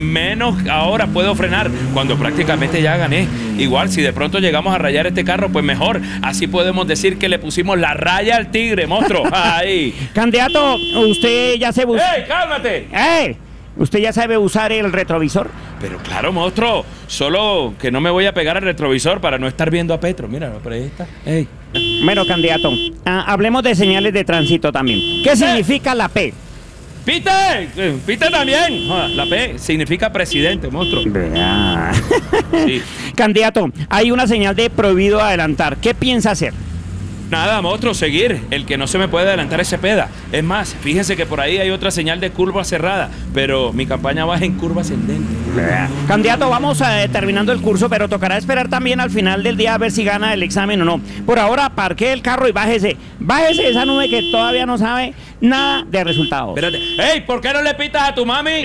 menos ahora puedo frenar cuando prácticamente ya gané. Igual, si de pronto llegamos a rayar este carro, pues mejor. Así podemos decir que le pusimos la raya al tigre, monstruo. Ahí. Candidato, usted ya se ¡Ey, cálmate! ¿Usted ya sabe usar el retrovisor? Pero claro, monstruo. Solo que no me voy a pegar al retrovisor para no estar viendo a Petro. Mira, por ahí está. ¡Ey! Bueno, candidato, hablemos de señales de tránsito también. ¿Qué significa la P? ¡Pite! ¡Pite también! La P significa presidente, monstruo. Vea. Sí. Candidato, hay una señal de prohibido adelantar. ¿Qué piensa hacer? Nada, monstruo, seguir. El que no se me puede adelantar es Cepeda. Es más, fíjense que por ahí hay otra señal de curva cerrada, pero mi campaña va en curva ascendente. Candidato, vamos terminando el curso, pero tocará esperar también al final del día a ver si gana el examen o no. Por ahora, parquee el carro y bájese. Bájese esa nube que todavía no sabe nada de resultados. Espérate. ¡Ey! ¿Por qué no le pitas a tu mami?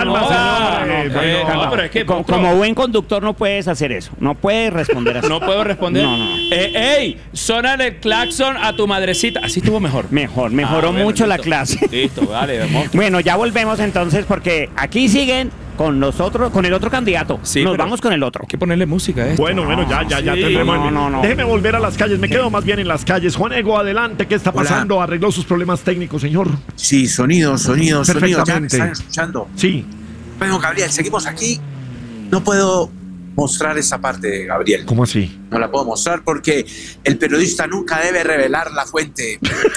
Calma, señor. No, pero es que, como buen conductor no puedes hacer eso. No puedes responder así. No puedo responder. No. ¡Ey! Suena el claxon a tu madrecita. Así estuvo mejor. Mejoró mucho la clase. Listo, vale, vamos. Bueno, ya volvemos entonces porque aquí siguen con nosotros, con el otro candidato. Sí, Nos pero vamos con el otro. Hay que ponerle música a esto. Bueno, ya sí, tendremos. no. Déjeme volver a las calles, me quedo más bien en las calles. Juan Ego, adelante, ¿qué está pasando? Hola. ¿Arregló sus problemas técnicos, señor? Sí, sonido. ¿Ya me Perfectamente. están escuchando? Sí. Bueno, Gabriel, seguimos aquí. No puedo mostrar esa parte, Gabriel. ¿Cómo así? No la puedo mostrar porque el periodista nunca debe revelar la fuente.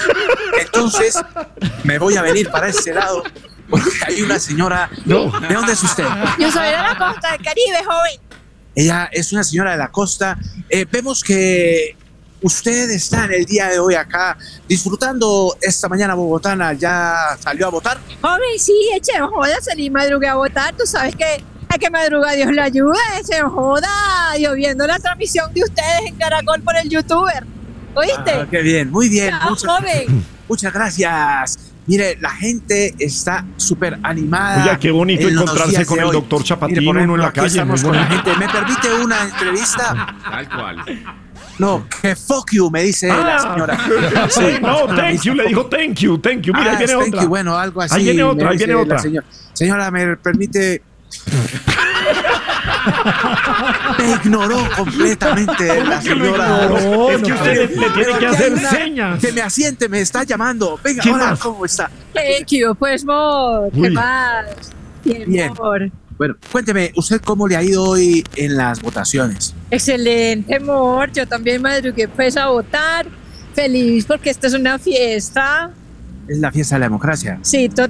Entonces, me voy a venir para ese lado porque hay una señora... No. ¿De dónde es usted? Yo soy de la costa del Caribe, joven. Ella es una señora de la costa. Vemos que usted está en el día de hoy acá disfrutando esta mañana bogotana. ¿Ya salió a votar? Joven, sí, eche joda, salí madrugué a votar. Tú sabes que a que madruga Dios le ayuda, eche joda. Yo viendo la transmisión de ustedes en Caracol por el youtuber. ¿Oíste? Ah, qué bien, muy bien. Chao, joven. Muchas gracias. Mire, la gente está súper animada. Oye, qué bonito en los encontrarse días con de el hoy. doctor Chapatín, Mire, por uno en la aquí calle, estamos muy con la bonito. gente. ¿Me permite una entrevista? Tal cual. No, que fuck you, me dice la señora. Sí, no, thank you, le dijo thank you. Mira, ahí viene thank otra. you, bueno, algo así. Ahí viene otra, me ahí viene dice otra. la señora, ¿me permite? Me ignoró completamente la señora. No, es que usted le tiene que hacer señas. Que me asiente, me está llamando. Venga, ¿Quién hola, más? ¿cómo está? Thank you, pues, amor. ¿Qué Uy. más? Bien. Amor. Bueno, cuénteme, ¿usted cómo le ha ido hoy en las votaciones? Excelente, amor. Yo también madrugué pues a votar. Feliz porque esta es una fiesta. Es la fiesta de la democracia. Sí, total.